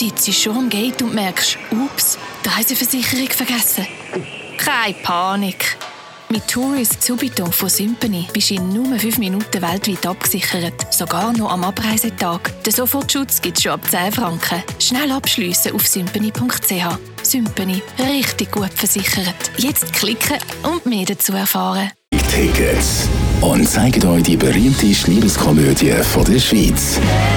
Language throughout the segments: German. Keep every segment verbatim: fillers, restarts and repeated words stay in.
sitzt schon am Gate und merkst, ups, die Reiseversicherung vergessen. Keine Panik. Mit Tourist Subito von Sympany bist du in nur fünf Minuten weltweit abgesichert. Sogar noch am Abreisetag. Den Sofortschutz gibt es schon ab zehn Franken. Schnell abschliessen auf sympany punkt c h. Sympany. Richtig gut versichert. Jetzt klicken und mehr dazu erfahren. Tickets und zeigen euch die berühmteste Liebeskomödie von der Schweiz.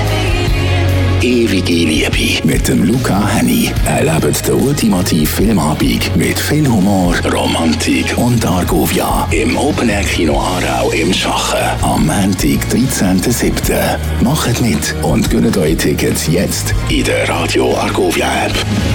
Ewige Liebe mit dem Luca Henny. Erlebt den ultimativen Filmabend mit viel Humor, Romantik und Argovia im Open Air Kino Aarau im Schachen am Montag, dreizehnten siebten Macht mit und gönnt euch Tickets jetzt in der Radio Argovia App.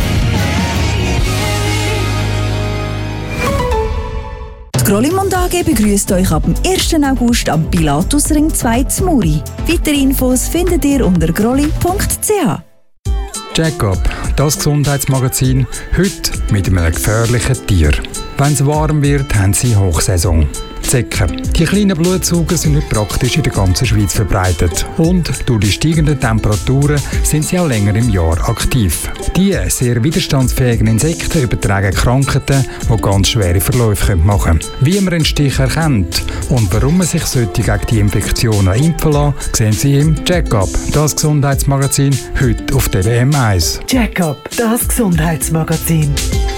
Die Grollimund A G begrüßt euch ab dem ersten August am Pilatusring zwei zu Muri. Weitere Infos findet ihr unter grolli punkt c h. Check-up, das Gesundheitsmagazin, heute mit einem gefährlichen Tier. Wenn es warm wird, haben sie Hochsaison. Zecken. Die kleinen Blutsauger sind nicht praktisch in der ganzen Schweiz verbreitet. Und durch die steigenden Temperaturen sind sie auch länger im Jahr aktiv. Die sehr widerstandsfähigen Insekten übertragen Krankheiten, die ganz schwere Verläufe machen können. Wie man einen Stich erkennt und warum man sich sollte gegen die Infektionen impfen lassen, sehen Sie im Check-up, das Gesundheitsmagazin, heute auf T V M eins. Check-up, das Gesundheitsmagazin.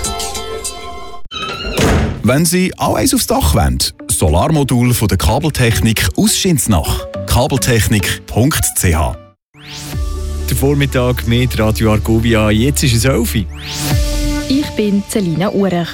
Wenn Sie auch eins aufs Dach wollen, Solarmodul von der Kabeltechnik aus Schinsnach. kabeltechnik punkt c h. Der Vormittag mit Radio Argovia. Jetzt ist es elf Uhr. Ich bin Celina Urech.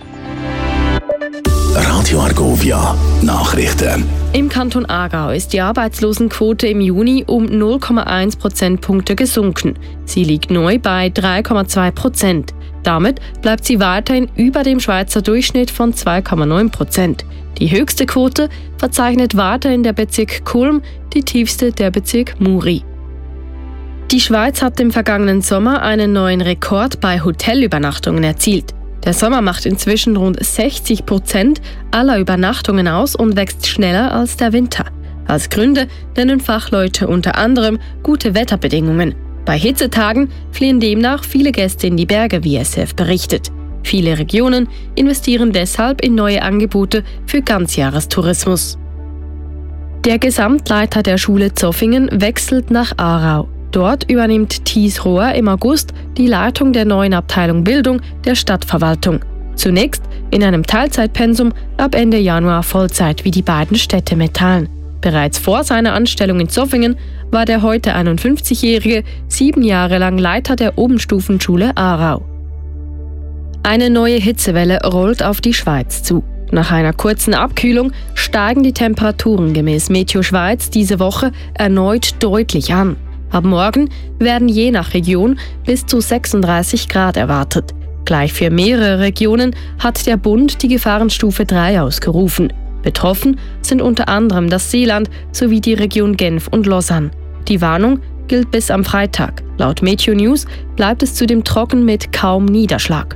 Radio Argovia Nachrichten. Im Kanton Aargau ist die Arbeitslosenquote im Juni um null Komma eins Prozentpunkte gesunken. Sie liegt neu bei drei Komma zwei Prozent. Damit bleibt sie weiterhin über dem Schweizer Durchschnitt von zwei Komma neun Prozent. Die höchste Quote verzeichnet weiterhin der Bezirk Kulm, die tiefste der Bezirk Muri. Die Schweiz hat im vergangenen Sommer einen neuen Rekord bei Hotelübernachtungen erzielt. Der Sommer macht inzwischen rund sechzig Prozent aller Übernachtungen aus und wächst schneller als der Winter. Als Gründe nennen Fachleute unter anderem gute Wetterbedingungen. Bei Hitzetagen fliehen demnach viele Gäste in die Berge, wie S R F berichtet. Viele Regionen investieren deshalb in neue Angebote für Ganzjahrestourismus. Der Gesamtleiter der Schule Zoffingen wechselt nach Aarau. Dort übernimmt Thies Rohr im August die Leitung der neuen Abteilung Bildung der Stadtverwaltung. Zunächst in einem Teilzeitpensum, ab Ende Januar Vollzeit, wie die beiden Städte mitteilen. Bereits vor seiner Anstellung in Zoffingen war der heute einundfünfzigjährige sieben Jahre lang Leiter der Oberstufenschule Aarau. Eine neue Hitzewelle rollt auf die Schweiz zu. Nach einer kurzen Abkühlung steigen die Temperaturen gemäß Meteo Schweiz diese Woche erneut deutlich an. Ab morgen werden je nach Region bis zu sechsunddreißig Grad erwartet. Gleich für mehrere Regionen hat der Bund die Gefahrenstufe drei ausgerufen. Betroffen sind unter anderem das Seeland sowie die Region Genf und Lausanne. Die Warnung gilt bis am Freitag. Laut Meteo News bleibt es zudem trocken mit kaum Niederschlag.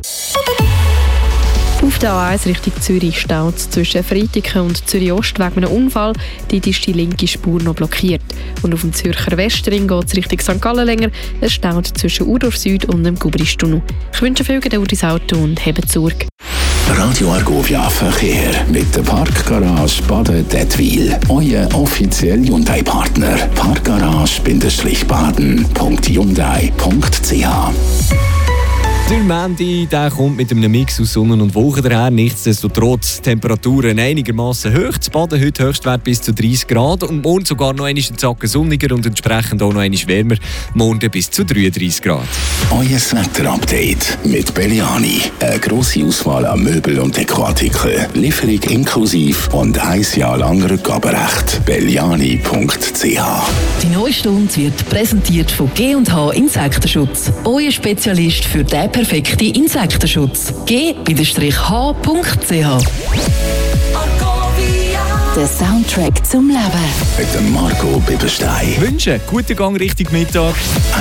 Auf der A eins Richtung Zürich staut es zwischen Freitiken und Zürich-Ost wegen einem Unfall. Dort ist die linke Spur noch blockiert. Und auf dem Zürcher Westring geht es Richtung Sankt Gallen länger. Es staut zwischen Urdorf Süd und dem Gubristunnel. Ich wünsche viel Geduld ins Auto und hebt Sorge. Radio Argovia Verkehr mit der Parkgarage Baden-Dettwil. Euer offizieller Hyundai-Partner. Parkgarage-baden punkt hyundai punkt c h. Der Mandy, der kommt mit einem Mix aus Sonne und Wolken daher. Nichtsdestotrotz Temperaturen einigermaßen hoch. Das Baden heute Höchstwert bis zu dreißig Grad und morgen sogar noch einmal ein Zacken sonniger und entsprechend auch noch einmal wärmer. Morgen bis zu dreiunddreißig Grad. Euer Wetter-Update mit Belliani. Eine grosse Auswahl an Möbel- und Dekoartikeln. Lieferung inklusive und ein Jahr lang Rückgaberecht. belliani punkt c h. Die neue Stunde wird präsentiert von G und H Insektenschutz. Euer Spezialist für den perfekten Insektenschutz. g h punkt c h. Der Soundtrack zum Leben. Mit dem Marco Bibberstein. Wünsche guten Gang Richtung Mittag.